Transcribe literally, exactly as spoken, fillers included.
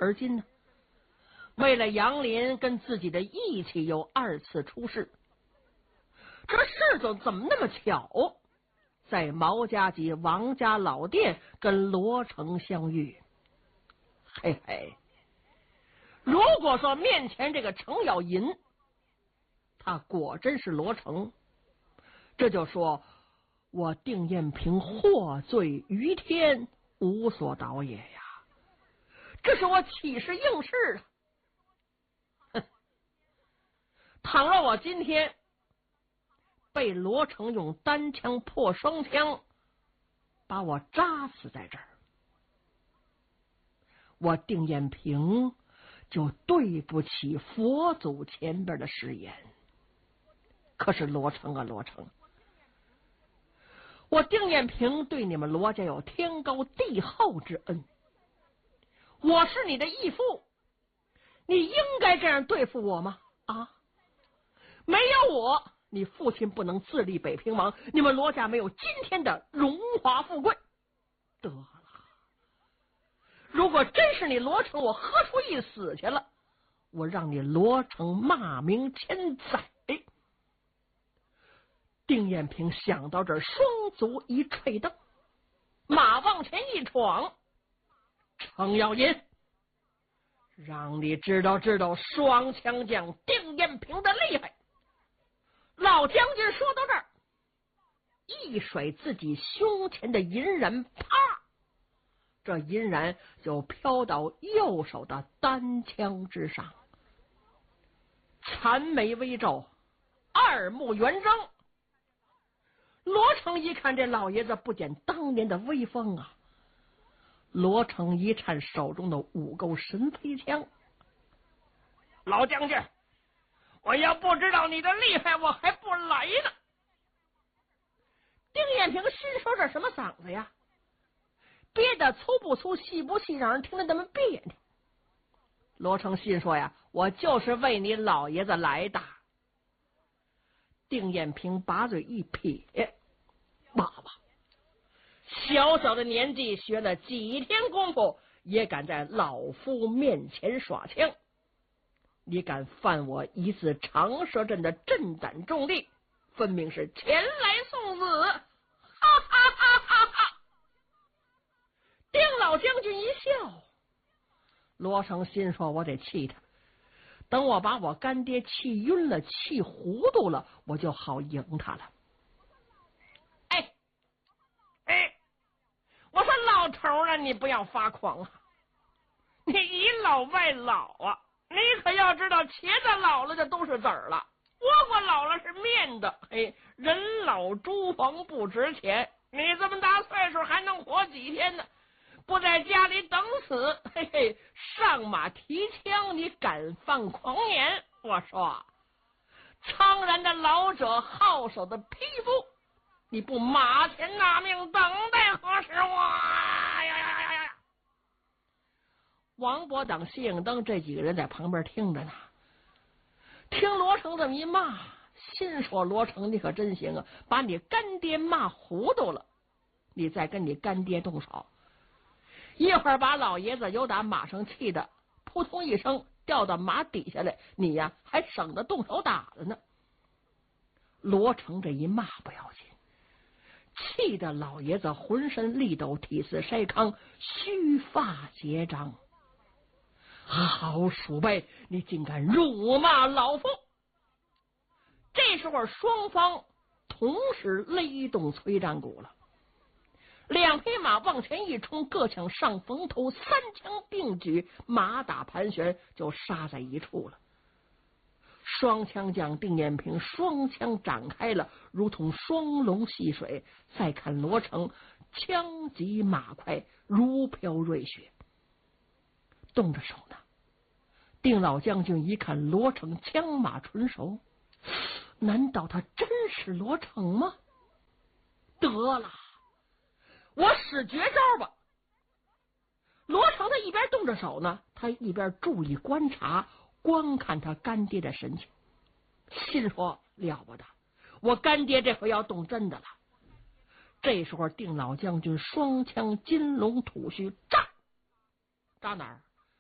而今呢，为了杨林跟自己的义气又二次出事，这事怎怎么那么巧，在毛家及王家老店跟罗成相遇。嘿嘿，如果说面前这个程咬银他果真是罗成，这就说我定艳平获罪于天，无所导也呀，这是我起誓应试啊。哼，倘若我今天被罗成用单枪破双枪把我扎死在这儿，我定艳平就对不起佛祖前边的誓言。可是罗成啊罗成，我定艳平对你们罗家有天高地厚之恩，我是你的义父，你应该这样对付我吗？啊，没有我，你父亲不能自立北平王，你们罗家没有今天的荣华富贵。得了，如果真是你罗成，我何出一死去了，我让你罗成骂名千载。定艳平想到这儿，双足一踹蹬，马往前一闯，程咬银，让你知道知道双枪将定艳平的厉害。老将军说到这儿，一甩自己胸前的银髯，啪，这银髯就飘到右手的单枪之上，残眉微皱，二目圆睁。罗成一看这老爷子不减当年的威风啊，罗成一颤手中的五钩神飞枪，老将军，我要不知道你的厉害，我还不来呢。丁艳平心说这什么嗓子呀，憋得粗不粗细不细，让人听得那么别扭。罗成心说呀，我就是为你老爷子来的。丁艳平把嘴一撇，爸爸，小小的年纪学了几天功夫，也敢在老夫面前耍枪，你敢犯我一字长蛇阵的镇胆重力，分明是前来送死！哈哈哈哈哈！丁老将军一笑，罗成心说，我得气他，等我把我干爹气晕了气糊涂了，我就好赢他了。哎哎，我说老头啊，你不要发狂啊，你倚老卖老啊，你可要知道茄子老了就都是籽儿了，倭瓜老了是面的。嘿，人老珠黄不值钱，你这么大岁数还能活几天呢？不在家里等死，嘿嘿，上马提枪，你敢放狂言？我说，苍然的老者，好手的匹夫，你不马前纳命，等待何时？哇呀呀呀呀！王伯等、谢应登这几个人在旁边听着呢，听罗成这么一骂，心说罗成你可真行啊，把你干爹骂糊涂了，你再跟你干爹动手。一会儿把老爷子由打马上气的扑通一声掉到马底下来，你呀还省得动手打了呢。罗成这一骂不要紧，气得老爷子浑身力抖，体似筛糠，须发结张。好鼠辈，你竟敢辱骂老夫！这时候双方同时勒动催战鼓了，两匹马往前一冲，各抢上风头，三枪并举，马打盘旋，就杀在一处了。双枪将定艳平双枪展开了，如同双龙戏水。再看罗成，枪急马快，如飘瑞雪，动着手呢。定老将军一看罗成枪马纯熟，难道他真是罗成吗？得了，我使绝招吧！罗成他一边动着手呢，他一边注意观察，观看他干爹的神情，心说了不得，我干爹这回要动真的了。这时候定老将军双枪金龙吐须扎扎哪儿？